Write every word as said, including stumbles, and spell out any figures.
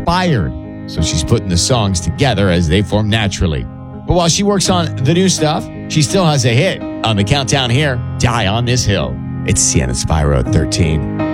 inspired. So she's putting the songs together as they form naturally. But while she works on the new stuff, she still has a hit on the countdown here, Die on This Hill. It's Sienna Spyro at thirteen.